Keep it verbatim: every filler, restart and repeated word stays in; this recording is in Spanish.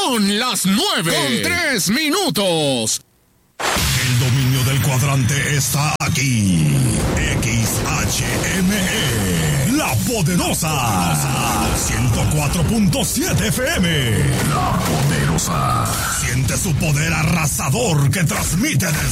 Son las nueve con tres minutos. El dominio del cuadrante está aquí. X H M E, La Poderosa. ciento cuatro punto siete F M. La Poderosa. Siente su poder arrasador que transmite desde